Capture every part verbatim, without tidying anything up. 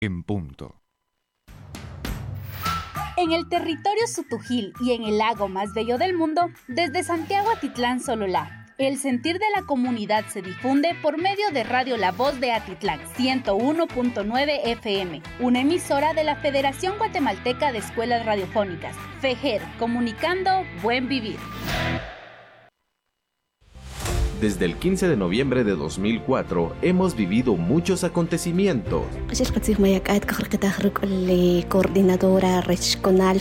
en punto. En el territorio Sutujil y en el lago más bello del mundo, desde Santiago Atitlán Sololá, el sentir de la comunidad se difunde por medio de Radio La Voz de Atitlán, ciento uno punto nueve F M, una emisora de la Federación Guatemalteca de Escuelas Radiofónicas, FEJER, comunicando buen vivir. Desde el quince de noviembre de dos mil cuatro hemos vivido muchos acontecimientos. Coordinadora regional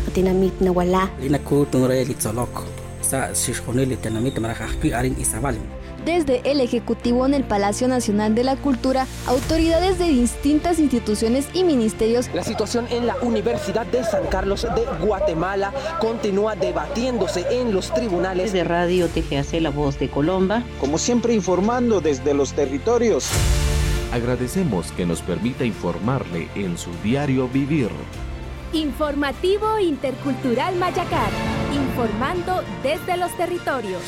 Desde el Ejecutivo en el Palacio Nacional de la Cultura, autoridades de distintas instituciones y ministerios. La situación en la Universidad de San Carlos de Guatemala continúa debatiéndose en los tribunales. De Radio T G A C La Voz de Colomba. Como siempre, informando desde los territorios. Agradecemos que nos permita informarle en su diario vivir. Informativo Intercultural Mayacar, informando desde los territorios.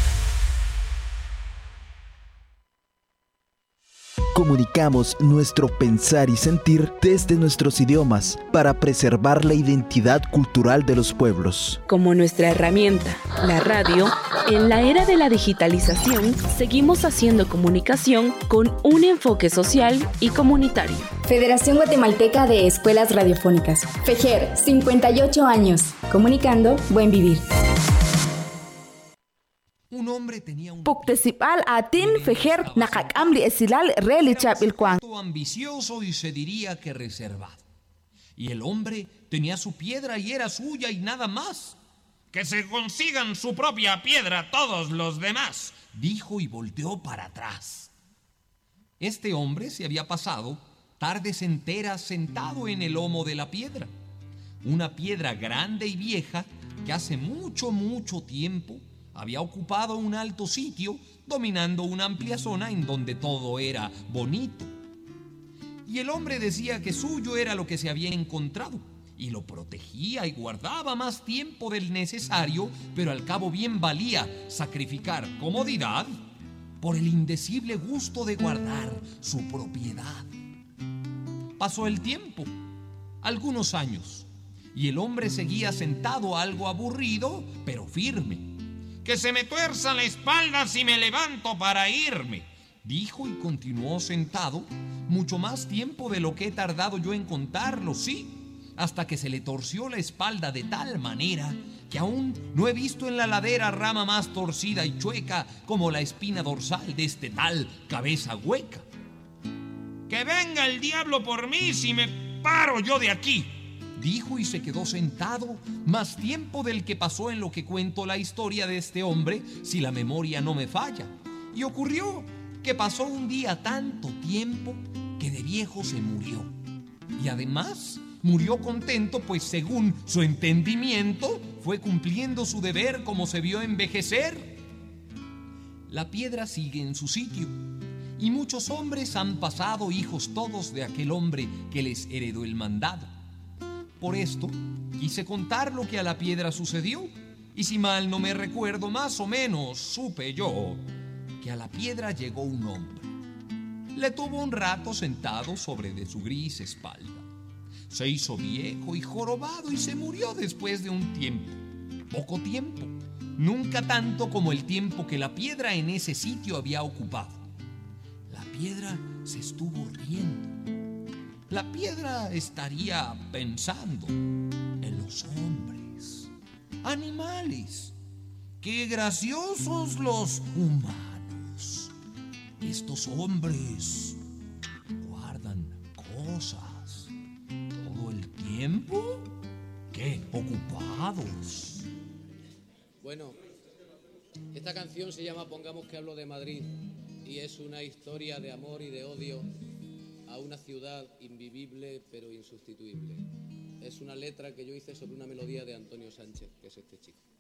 Comunicamos nuestro pensar y sentir desde nuestros idiomas para preservar la identidad cultural de los pueblos. Como nuestra herramienta, la radio, en la era de la digitalización, seguimos haciendo comunicación con un enfoque social y comunitario. Federación Guatemalteca de Escuelas Radiofónicas, FEJER, cincuenta y ocho años, comunicando buen vivir. Un hombre tenía un Puktesipal atin fejer nakakamli esilal relichap ilkwang. Ambicioso y se diría que reservado. Y el hombre tenía su piedra y era suya y nada más. Que se consigan su propia piedra todos los demás, dijo y volteó para atrás. Este hombre se había pasado tardes enteras sentado en el lomo de la piedra. Una piedra grande y vieja que hace mucho, mucho tiempo había ocupado un alto sitio, dominando una amplia zona en donde todo era bonito. Y el hombre decía que suyo era lo que se había encontrado, y lo protegía y guardaba más tiempo del necesario, pero al cabo bien valía sacrificar comodidad por el indecible gusto de guardar su propiedad. Pasó el tiempo, algunos años, y el hombre seguía sentado algo aburrido, pero firme. Que se me tuerza la espalda si me levanto para irme, dijo y continuó sentado mucho más tiempo de lo que he tardado yo en contarlo, sí, hasta que se le torció la espalda de tal manera que aún no he visto en la ladera rama más torcida y chueca como la espina dorsal de este tal cabeza hueca. Que venga el diablo por mí si me paro yo de aquí, dijo y se quedó sentado más tiempo del que pasó en lo que cuento la historia de este hombre, si la memoria no me falla. Y ocurrió que pasó un día tanto tiempo que de viejo se murió. Y además murió contento, pues según su entendimiento fue cumpliendo su deber como se vio envejecer. La piedra sigue en su sitio y muchos hombres han pasado, hijos todos de aquel hombre que les heredó el mandado. Por esto, quise contar lo que a la piedra sucedió, y si mal no me recuerdo, más o menos supe yo que a la piedra llegó un hombre. Le tuvo un rato sentado sobre de su gris espalda. Se hizo viejo y jorobado y se murió después de un tiempo. Poco tiempo, nunca tanto como el tiempo que la piedra en ese sitio había ocupado. La piedra se estuvo riendo. La piedra estaría pensando en los hombres, animales. ¡Qué graciosos los humanos! Estos hombres guardan cosas todo el tiempo. ¡Qué ocupados! Bueno, esta canción se llama Pongamos que hablo de Madrid y es una historia de amor y de odio a una ciudad invivible pero insustituible. Es una letra que yo hice sobre una melodía de Antonio Sánchez, que es este chico.